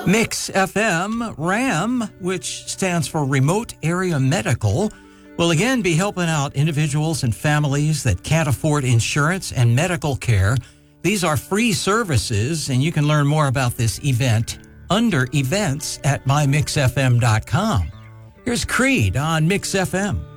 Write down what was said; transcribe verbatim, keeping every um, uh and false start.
Mix F M, RAM, which stands for Remote Area Medical, will again be helping out individuals and families that can't afford insurance and medical care. These are free services, and you can learn more about this event under events at my mix f m dot com. Here's Creed on Mix F M.